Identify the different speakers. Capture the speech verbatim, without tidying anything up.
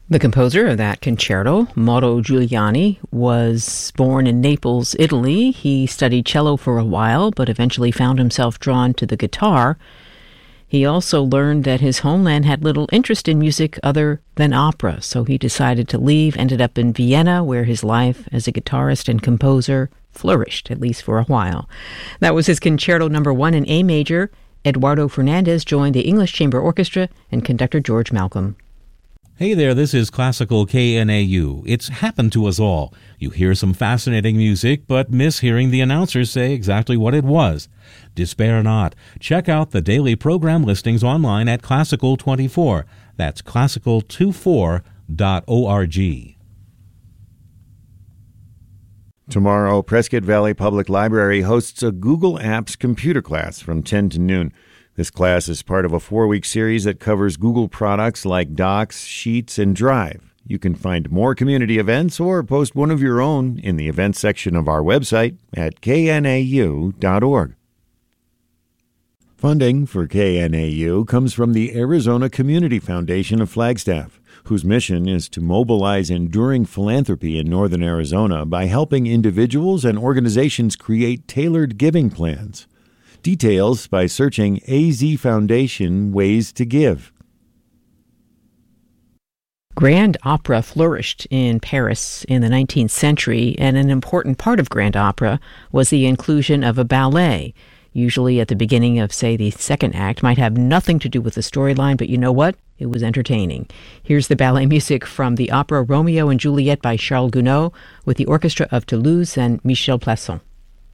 Speaker 1: The composer of that concerto, Mauro Giuliani, was born in Naples, Italy. He studied cello for a while, but eventually found himself drawn to the guitar. He also learned that his homeland had little interest in music other than opera, so he decided to leave, ended up in Vienna, where his life as a guitarist and composer flourished, at least for a while. That was his concerto number one in A major. Eduardo Fernandez joined the English Chamber Orchestra and conductor George Malcolm.
Speaker 2: Hey there, this is Classical K N A U. It's happened to us all. You hear some fascinating music, but miss hearing the announcers say exactly what it was. Despair not. Check out the daily program listings online at Classical twenty-four. That's classical twenty-four dot org.
Speaker 3: Tomorrow, Prescott Valley Public Library hosts a Google Apps computer class from ten to noon. This class is part of a four-week series that covers Google products like Docs, Sheets, and Drive. You can find more community events or post one of your own in the events section of our website at k n a u dot org. Funding for K N A U comes from the Arizona Community Foundation of Flagstaff, whose mission is to mobilize enduring philanthropy in northern Arizona by helping individuals and organizations create tailored giving plans. Details by searching A Z Foundation Ways to Give.
Speaker 1: Grand opera flourished in Paris in the nineteenth century, and an important part of grand opera was the inclusion of a ballet. Usually at the beginning of, say, the second act, might have nothing to do with the storyline, but you know what? It was entertaining. Here's the ballet music from the opera Romeo and Juliet by Charles Gounod with the Orchestra of Toulouse and Michel Plasson.